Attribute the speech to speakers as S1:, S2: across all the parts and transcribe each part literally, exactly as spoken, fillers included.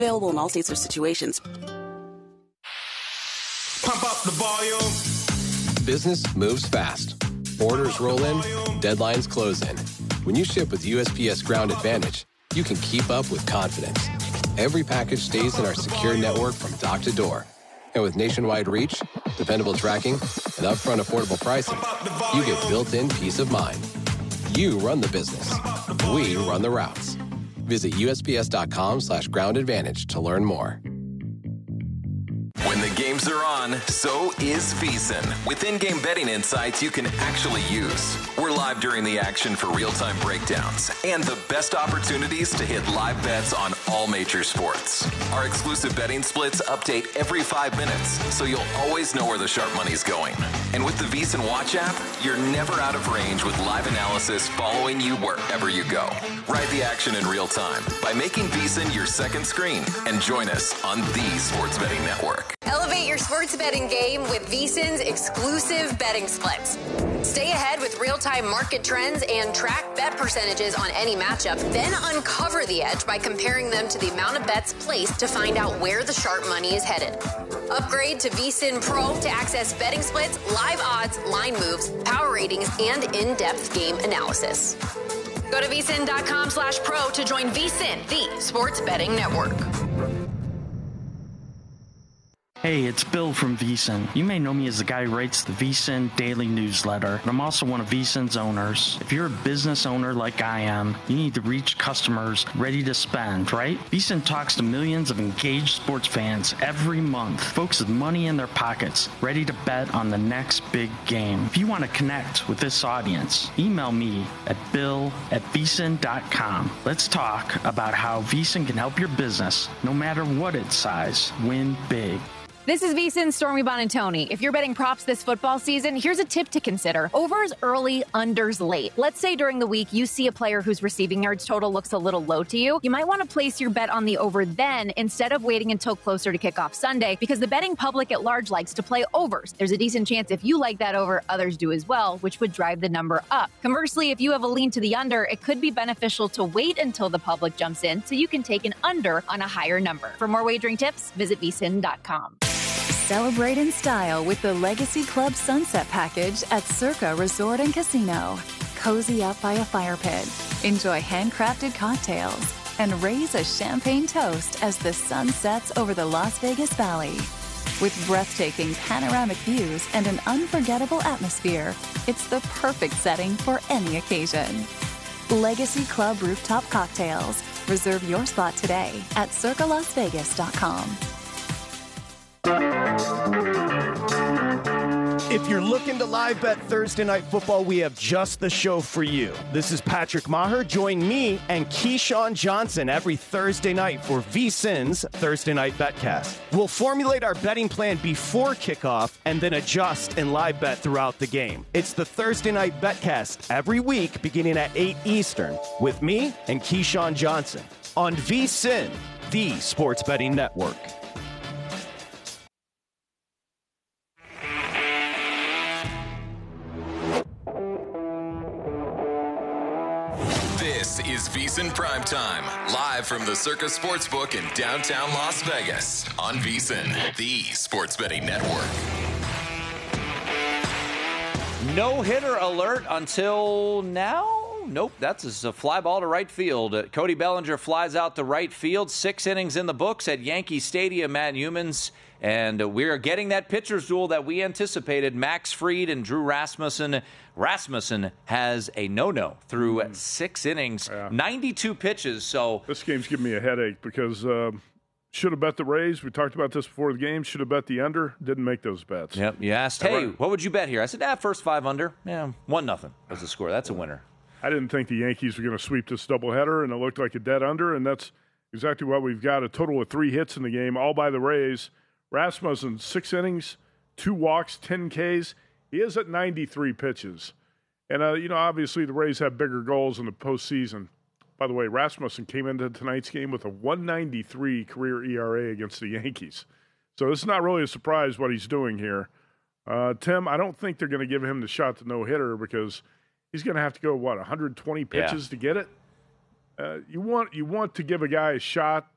S1: Available in all states or situations.
S2: Pump up the volume.
S3: Business moves fast. Orders roll in, deadlines close in. When you ship with U S P S Ground Advantage, you can keep up with confidence. Every package stays in our secure network from dock to door. And with nationwide reach, dependable tracking, and upfront affordable pricing, you get built-in peace of mind. You run the business. We run the routes. Visit USPS.com slash ground advantage to learn more.
S4: When the games are on, so is VSiN. With in-game betting insights you can actually use. We're live during the action for real-time breakdowns and the best opportunities to hit live bets on all major sports. Our exclusive betting splits update every five minutes, so you'll always know where the sharp money's going. And with the VSiN Watch app, you're never out of range with live analysis following you wherever you go. Ride the action in real time by making VSiN your second screen and join us on the Sports Betting Network.
S5: Elevate your sports betting game with VSiN's exclusive betting splits. Stay ahead with real-time market trends and track bet percentages on any matchup. Then uncover the edge by comparing them to the amount of bets placed to find out where the sharp money is headed. Upgrade to VSiN Pro to access betting splits, live odds, line moves, power ratings, and in-depth game analysis. Go to VSiN.com slash pro to join VSiN, the sports betting network.
S6: Hey, it's Bill from VSiN. You may know me as the guy who writes the VSiN Daily Newsletter, but I'm also one of VSiN's owners. If you're a business owner like I am, you need to reach customers ready to spend, right? VSiN talks to millions of engaged sports fans every month, folks with money in their pockets, ready to bet on the next big game. If you want to connect with this audience, email me at bill at vsin dot com. Let's talk about how VSiN can help your business, no matter what its size, win big.
S7: This is VSiN's Stormy Bonantoni. If you're betting props this football season, here's a tip to consider. Overs early, unders late. Let's say during the week you see a player whose receiving yards total looks a little low to you. You might want to place your bet on the over then instead of waiting until closer to kickoff Sunday because the betting public at large likes to play overs. There's a decent chance if you like that over, others do as well, which would drive the number up. Conversely, if you have a lean to the under, it could be beneficial to wait until the public jumps in so you can take an under on a higher number. For more wagering tips, visit V S I N dot com.
S8: Celebrate in style with the Legacy Club Sunset Package at Circa Resort and Casino. Cozy up by a fire pit, enjoy handcrafted cocktails, and raise a champagne toast as the sun sets over the Las Vegas Valley. With breathtaking panoramic views and an unforgettable atmosphere, it's the perfect setting for any occasion. Legacy Club Rooftop Cocktails. Reserve your spot today at circa las vegas dot com.
S9: If you're looking to live bet Thursday Night Football, we have just the show for you. This is Patrick Maher. Join me and Keyshawn Johnson every Thursday night for VSiN's Thursday Night Betcast. We'll formulate our betting plan before kickoff and then adjust and live bet throughout the game. It's the Thursday Night Betcast every week beginning at eight Eastern with me and Keyshawn Johnson on VSiN, the Sports Betting Network.
S4: This is VSiN Primetime, live from the Circa Sportsbook in downtown Las Vegas on VSiN, the Sports Betting Network.
S10: No-hitter alert until now? Nope, that's a fly ball to right field. Uh, Cody Bellinger flies out to right field. Six innings in the books at Yankee Stadium, Matt Humans. And uh, we are getting that pitcher's duel that we anticipated. Max Fried and Drew Rasmussen. Rasmussen has a no-no through mm. six innings, yeah. ninety-two pitches. So
S11: this game's giving me a headache because uh, should have bet the Rays. We talked about this before the game. Should have bet the under. Didn't make those bets.
S10: Yep. You asked, hey, right. what would you bet here? I said, ah, first five under. Yeah, one nothing was the score. That's a winner.
S11: I didn't think the Yankees were going to sweep this doubleheader, and it looked like a dead under, and that's exactly what we've got. A total of three hits in the game, all by the Rays. Rasmussen, six innings, two walks, ten Ks. He is at ninety-three pitches. And, uh, you know, obviously the Rays have bigger goals in the postseason. By the way, Rasmussen came into tonight's game with a one ninety-three career E R A against the Yankees. So this is not really a surprise what he's doing here. Uh, Tim, I don't think they're going to give him the shot to no-hitter because he's going to have to go, what, one hundred twenty pitches yeah. to get it? Uh, you want you want to give a guy a shot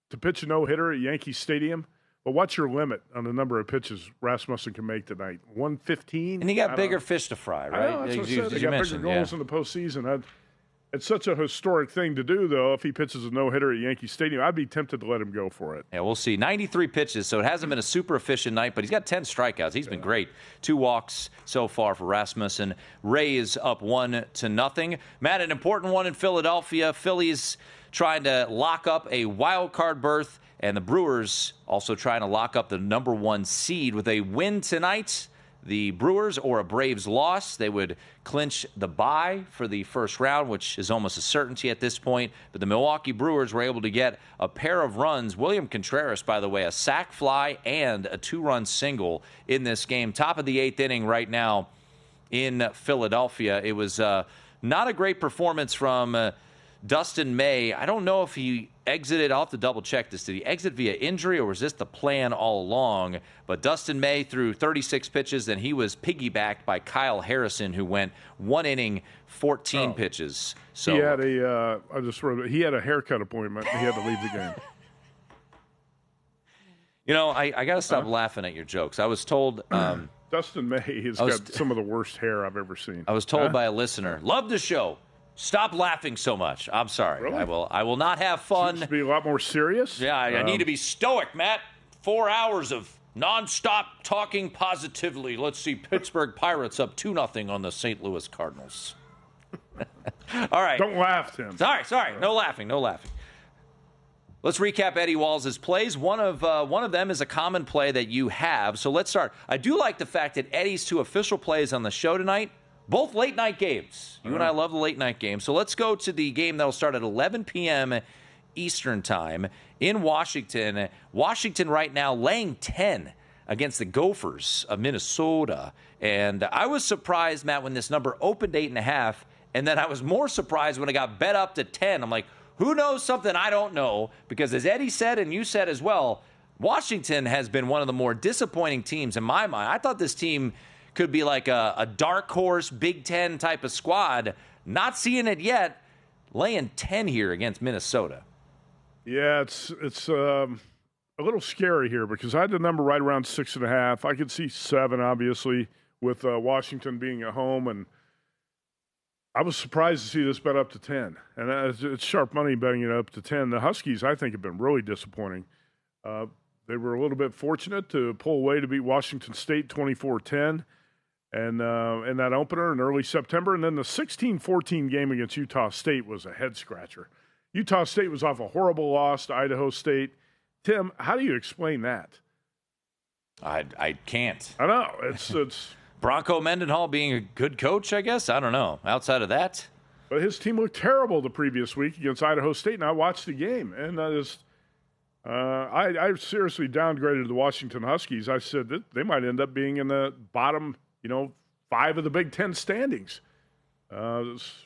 S11: to pitch a no-hitter at Yankee Stadium. But what's your limit on the number of pitches Rasmussen can make tonight? one fifteen?
S10: And he got bigger fish to fry, right?
S11: I know, that's what I said. They got bigger goals in the postseason. I'd, it's such a historic thing to do, though. If he pitches a no-hitter at Yankee Stadium, I'd be tempted to let him go for it.
S10: Yeah, we'll see. ninety-three pitches, so it hasn't been a super efficient night, but he's got ten strikeouts. He's been great. Two walks so far for Rasmussen. Rays up one to nothing. Matt, an important one in Philadelphia. Phillies trying to lock up a wild card berth, and the Brewers also trying to lock up the number one seed. With a win tonight, the Brewers, or a Braves loss, they would clinch the bye for the first round, which is almost a certainty at this point. But the Milwaukee Brewers were able to get a pair of runs. William Contreras, by the way, a sac fly and a two-run single in this game. Top of the eighth inning right now in Philadelphia. It was uh, not a great performance from uh, Dustin May. I don't know if he exited. I'll have to double check this. Did he exit via injury, or was this the plan all along? But Dustin May threw thirty-six pitches, and he was piggybacked by Kyle Harrison, who went one inning, fourteen oh. pitches. So
S11: he had a. Uh, I just wrote. He had a haircut appointment. He had to leave the game.
S10: You know, I, I got to stop huh? laughing at your jokes. I was told. Um,
S11: Dustin May has was, got some of the worst hair I've ever seen.
S10: I was told
S11: huh?
S10: by a listener, love the show. Stop laughing so much. I'm sorry.
S11: Really?
S10: I will I will not have fun.
S11: Seems to be a lot more serious.
S10: Yeah, I,
S11: um,
S10: I need to be stoic, Matt. Four hours of nonstop talking positively. Let's see, Pittsburgh Pirates up two nothing on the Saint Louis Cardinals. All right.
S11: Don't laugh, Tim.
S10: Sorry, sorry. No laughing, no laughing. Let's recap Eddie Walls' plays. One of uh, one of them is a common play that you have. So let's start. I do like the fact that Eddie's two official plays on the show tonight, both late-night games. You uh-huh. and I love the late-night games. So let's go to the game that will start at eleven p.m. Eastern Time in Washington. Washington right now laying ten against the Gophers of Minnesota. And I was surprised, Matt, when this number opened eight and a half, and then I was more surprised when it got bet up to ten. I'm like, who knows something I don't know? Because as Eddie said, and you said as well, Washington has been one of the more disappointing teams in my mind. I thought this team could be like a, a dark horse, Big Ten type of squad. Not seeing it yet. Laying ten here against Minnesota.
S11: Yeah, it's it's um, a little scary here because I had the number right around six and a half. I could see seven, obviously, with uh, Washington being at home, and I was surprised to see this bet up to ten. And it's, it's sharp money betting it up to ten. The Huskies, I think, have been really disappointing. Uh, they were a little bit fortunate to pull away to beat Washington State twenty-four ten. And uh, in that opener in early September. And then the sixteen fourteen game against Utah State was a head-scratcher. Utah State was off a horrible loss to Idaho State. Tim, how do you explain that?
S10: I I can't.
S11: I know. It's it's
S10: Bronco Mendenhall being a good coach, I guess. I don't know. Outside of that.
S11: But his team looked terrible the previous week against Idaho State, and I watched the game. And I just, uh, I, I seriously downgraded the Washington Huskies. I said that they might end up being in the bottom, you know, five of the Big Ten standings. Uh,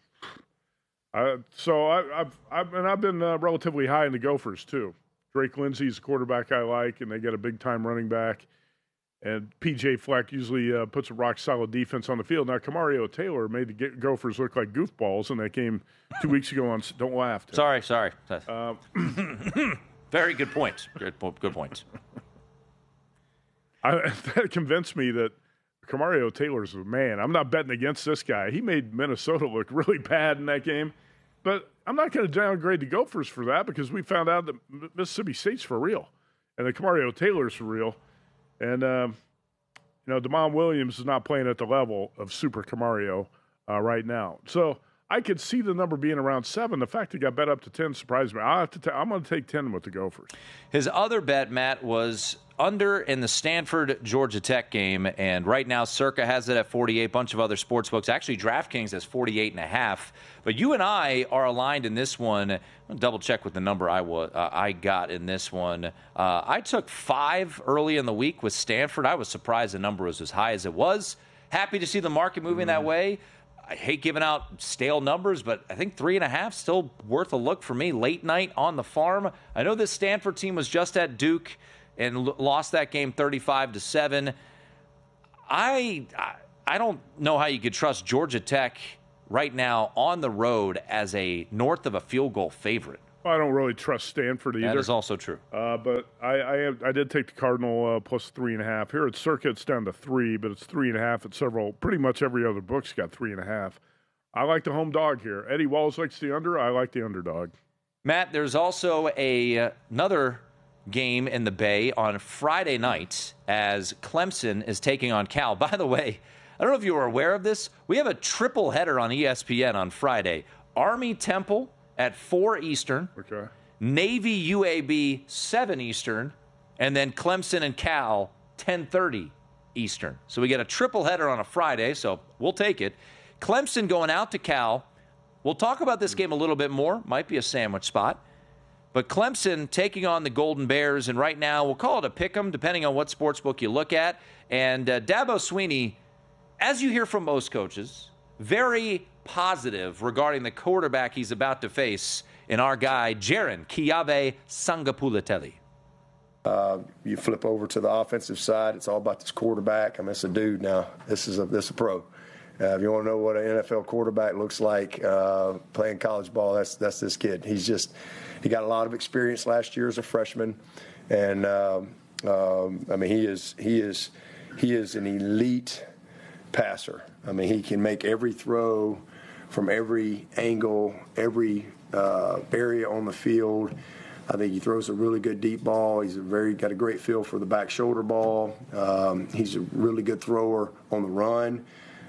S11: I, so I, I've, I've and I've been uh, relatively high in the Gophers too. Drake Lindsey's a quarterback I like, and they get a big time running back. And P J Fleck usually uh, puts a rock solid defense on the field. Now Camario Taylor made the Gophers look like goofballs in that game two weeks ago. On don't laugh. Tim.
S10: Sorry, sorry.
S11: Uh,
S10: Very good point. Good, good point.
S11: I, that convinced me that Camario Taylor's a man. I'm not betting against this guy. He made Minnesota look really bad in that game. But I'm not going to downgrade the Gophers for that because we found out that Mississippi State's for real. And the Camario Taylor's for real. And, um, you know, DeMond Williams is not playing at the level of Super Camario uh, right now. So I could see the number being around seven. The fact it got bet up to ten surprised me. I'll have to t- I'm going to take ten with the Gophers.
S10: His other bet, Matt, was under in the Stanford-Georgia Tech game, and right now Circa has it at forty-eight. A bunch of other sports books. Actually, DraftKings has forty-eight and a half. But you and I are aligned in this one. I'm going to double-check what the number I, was, uh, I got in this one. Uh, I took five early in the week with Stanford. I was surprised the number was as high as it was. Happy to see the market moving mm. that way. I hate giving out stale numbers, but I think three and a half still worth a look for me. Late night on the farm. I know this Stanford team was just at Duke and l- lost that game thirty-five to seven. I I don't know how you could trust Georgia Tech right now on the road as a north of a field goal favorite.
S11: Well, I don't really trust Stanford either.
S10: That is also true.
S11: Uh, but I I, have, I did take the Cardinal uh, plus three and a half. Here at Circa, it's down to three, but it's three and a half at several. Pretty much every other book's got three and a half. I like the home dog here. Eddie Walls likes the under. I like the underdog.
S10: Matt, there's also a uh, another game in the Bay on Friday night as Clemson is taking on Cal. By the way, I don't know if you were aware of this. We have a triple header on E S P N on Friday. Army Temple at four Eastern.
S11: Okay.
S10: Navy U A B seven Eastern. And then Clemson and Cal ten thirty Eastern. So we get a triple header on a Friday, so we'll take it. Clemson going out to Cal. We'll talk about this game a little bit more. Might be a sandwich spot. But Clemson taking on the Golden Bears, and right now we'll call it a pick'em, depending on what sportsbook you look at. And uh, Dabo Swinney, as you hear from most coaches, very positive regarding the quarterback he's about to face in our guy, Jaron Kiave Sangapulatelli.
S1: Uh, you flip over to the offensive side, it's all about this quarterback. I mean, it's a dude now. This is a, this is a pro. Uh, if you want to know what an N F L quarterback looks like uh, playing college ball, that's that's this kid. He's just he got a lot of experience last year as a freshman, and um, um, I mean he is he is he is an elite passer. I mean he can make every throw from every angle, every uh, area on the field. I think he throws a really good deep ball. He's a very got a great feel for the back shoulder ball. Um, he's a really good thrower on the run.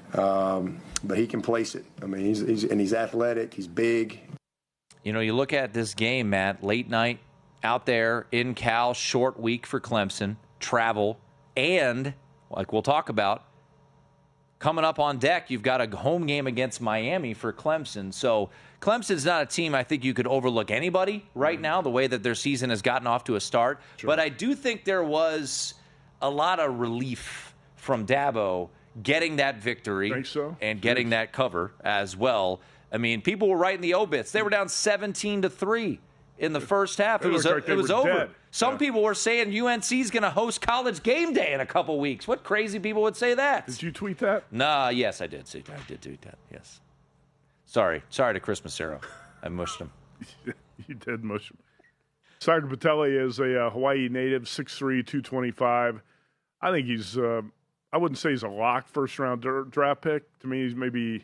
S1: Um, but he can place it. I mean, he's, he's and he's athletic. He's big.
S10: You know, you look at this game, Matt, late night out there in Cal, short week for Clemson, travel, and like we'll talk about, coming up on deck, you've got a home game against Miami for Clemson. So Clemson's not a team I think you could overlook anybody right now, the way that their season has gotten off to a start. Sure. But I do think there was a lot of relief from Dabo getting that victory
S11: Think so?
S10: and getting that cover as well. I mean, people were writing the obits. They were down seventeen to three in the first half. It,
S11: it
S10: was
S11: like
S10: it was over.
S11: Dead.
S10: Some
S11: yeah.
S10: people were saying U N C's going to host College Game Day in a couple weeks. What crazy people would say that?
S11: Did you tweet that?
S10: Nah, yes, I did. See, I did tweet that. Yes. Sorry, sorry to Chris Macero. I mushed him.
S11: You did mush him. Sangapulatelli is a uh, Hawaii native, six three, two twenty-five. I think he's. Uh, I wouldn't say he's a lock first round draft pick. To me, he's maybe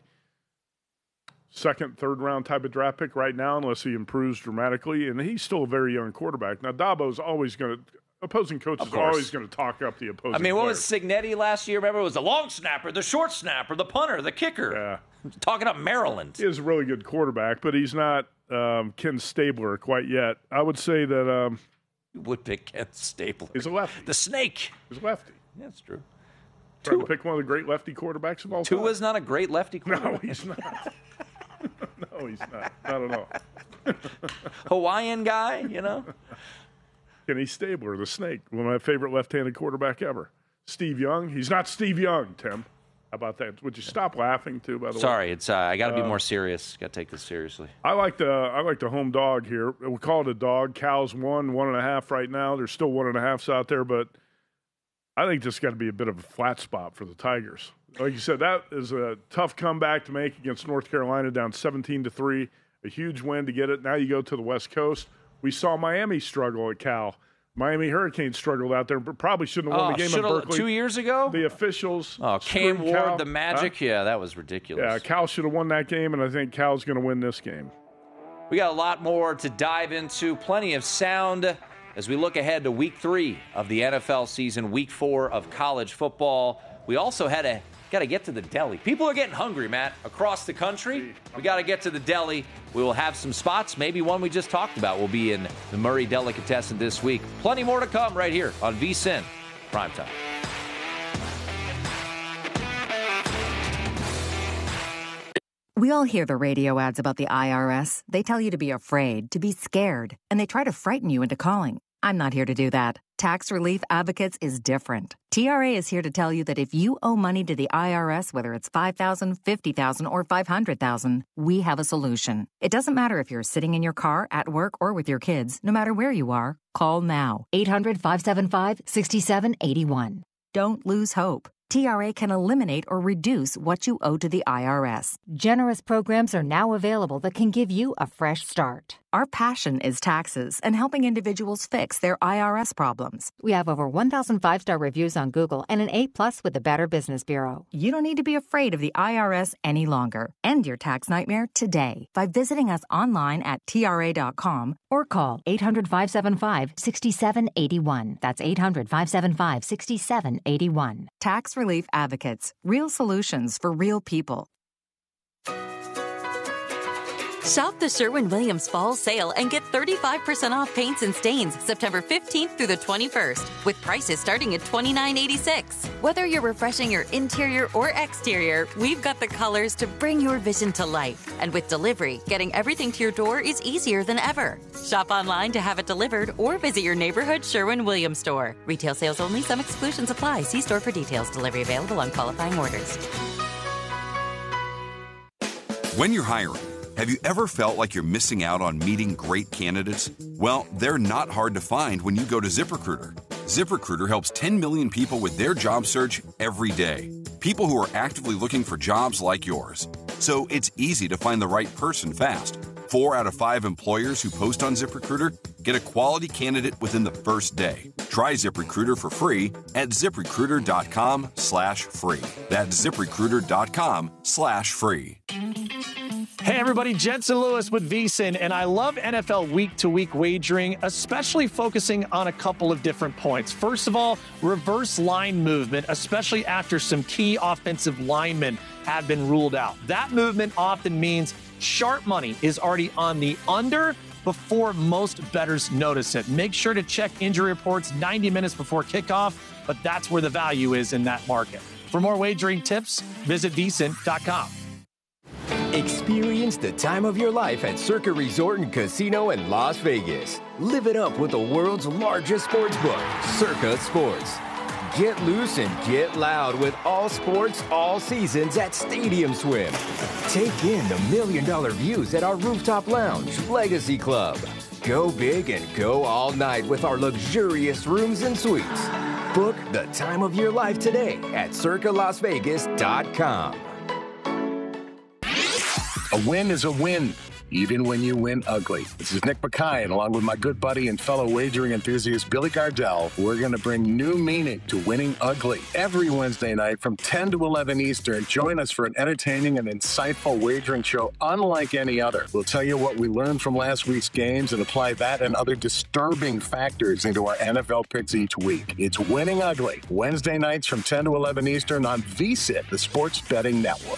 S11: second, third round type of draft pick right now, unless he improves dramatically. And he's still a very young quarterback. Now, Dabo's always going to, opposing coaches are always going to talk up the opposing
S10: I mean, what
S11: players.
S10: was Cignetti last year? Remember, it was the long snapper, the short snapper, the punter, the kicker.
S11: Yeah.
S10: Talking up Maryland.
S11: He is a really good quarterback, but he's not um, Ken Stabler quite yet. I would say that. Um,
S10: you would pick Ken Stabler.
S11: He's a lefty.
S10: The snake.
S11: He's a lefty.
S10: Yeah, that's true.
S11: Trying to pick one of the great lefty quarterbacks of all time.
S10: Tua's not a great lefty quarterback.
S11: No, he's not. No, he's not. Not at all.
S10: Hawaiian guy, you know?
S11: Kenny Stabler, the snake, one of my favorite left-handed quarterback ever. Steve Young. He's not Steve Young, Tim. How about that? Would you stop laughing, too, by the
S10: Sorry,
S11: way?
S10: Sorry, it's uh, I got to be
S11: uh,
S10: more serious. Got to take this seriously.
S11: I like the I like the home dog here. We call it a dog. Cal's one, one and a half right now. There's still one and a halfs out there, but I think this got to be a bit of a flat spot for the Tigers. Like you said, that is a tough comeback to make against North Carolina, down seventeen to three. A huge win to get it. Now you go to the West Coast. We saw Miami struggle at Cal. Miami Hurricanes struggled out there, but probably shouldn't have won
S10: oh,
S11: the game in Berkeley.
S10: Two years ago?
S11: The officials.
S10: Oh, Cam Ward,
S11: Cal.
S10: the Magic. Huh? Yeah, that was ridiculous.
S11: Yeah, Cal should have won that game, and I think Cal's going to win this game.
S10: We got a lot more to dive into. Plenty of sound as we look ahead to week three of the N F L season, week four of college football. We also had a got to get to the deli. People are getting hungry, Matt, across the country. We got to get to the deli. We will have some spots. Maybe one we just talked about will be in the Murray Delicatessen this week. Plenty more to come right here on VSiN Primetime.
S12: We all hear the radio ads about the I R S. They tell you to be afraid, to be scared, and they try to frighten you into calling. I'm not here to do that. Tax Relief Advocates is different. T R A is here to tell you that if you owe money to the I R S, whether it's five thousand dollars, fifty thousand dollars, or five hundred thousand dollars, we have a solution. It doesn't matter if you're sitting in your car, at work, or with your kids. No matter where you are, call now. eight hundred, five seven five, six seven eight one. Don't lose hope. T R A can eliminate or reduce what you owe to the I R S.
S13: Generous programs are now available that can give you a fresh start.
S12: Our passion is taxes and helping individuals fix their I R S problems.
S13: We have over one thousand five-star reviews on Google and an A plus with the Better Business Bureau.
S12: You don't need to be afraid of the I R S any longer. End your tax nightmare today by visiting us online at T R A dot com
S13: or call eight hundred, five seven five, six seven eight one. That's eight hundred, five seven five, six seven eight one.
S12: Tax Relief Advocates. Real solutions for real people.
S14: Shop the Sherwin-Williams Fall Sale and get thirty-five percent off paints and stains September fifteenth through the twenty-first, with prices starting at twenty-nine eighty-six. Whether you're refreshing your interior or exterior, we've got the colors to bring your vision to life. And with delivery, getting everything to your door is easier than ever. Shop online to have it delivered or visit your neighborhood Sherwin-Williams store. Retail sales only. Some exclusions apply. See store for details. Delivery available on qualifying orders.
S15: When you're hiring, have you ever felt like you're missing out on meeting great candidates? Well, they're not hard to find when you go to ZipRecruiter. ZipRecruiter helps ten million people with their job search every day. People who are actively looking for jobs like yours. So it's easy to find the right person fast. Four out of five employers who post on ZipRecruiter get a quality candidate within the first day. Try ZipRecruiter for free at ZipRecruiter.com slash free. That's ZipRecruiter.com slash free.
S9: Hey everybody, Jensen Lewis with VSiN, and I love N F L week-to-week wagering, especially focusing on a couple of different points. First of all, reverse line movement, especially after some key offensive linemen have been ruled out. That movement often means sharp money is already on the under before most bettors notice it. Make sure to check injury reports ninety minutes before kickoff, but that's where the value is in that market. For more wagering tips, visit V S I N dot com.
S16: Experience the time of your life at Circa Resort and Casino in Las Vegas. Live it up with the world's largest sports book, Circa Sports. Get loose and get loud with all sports, all seasons at Stadium Swim. Take in the million-dollar views at our rooftop lounge, Legacy Club. Go big and go all night with our luxurious rooms and suites. Book the time of your life today at Circa Las Vegas dot com.
S17: A win is a win, even when you win ugly. This is Nick Mackay, and along with my good buddy and fellow wagering enthusiast Billy Gardell, we're going to bring new meaning to winning ugly. Every Wednesday night from ten to eleven Eastern, join us for an entertaining and insightful wagering show unlike any other. We'll tell you what we learned from last week's games and apply that and other disturbing factors into our N F L picks each week. It's Winning Ugly, Wednesday nights from ten to eleven Eastern on V S I N, the Sports Betting Network.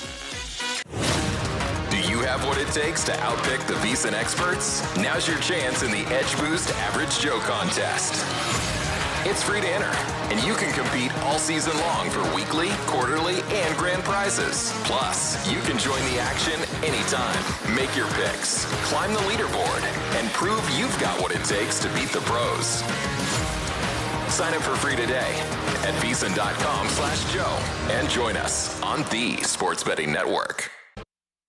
S4: Do you have what it takes to outpick the V S I N experts? Now's your chance in the Edge Boost Average Joe contest. It's free to enter, and you can compete all season long for weekly, quarterly, and grand prizes. Plus, you can join the action anytime. Make your picks, climb the leaderboard, and prove you've got what it takes to beat the pros. Sign up for free today at V S I N dot com slash Joe and join us on the Sports Betting Network.